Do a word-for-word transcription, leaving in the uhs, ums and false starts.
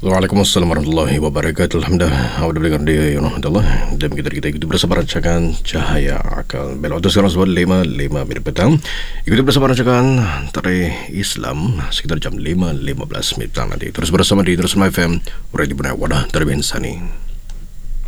Waalaikumsalam warahmatullahi wabarakatuh. Alhamdulillah. Alhamdulillah dia ya Allah. Dan kita kita ikuti bersama rancangan Cahaya Akal. Bel waktu sekarang sebab lima lima minit petang. Ikuti bersama rancangan Tarikh Islam sekitar jam lima lima belas minit nanti. Terus bersama di Terus F M Radio Benar Wadah Darbi Insani.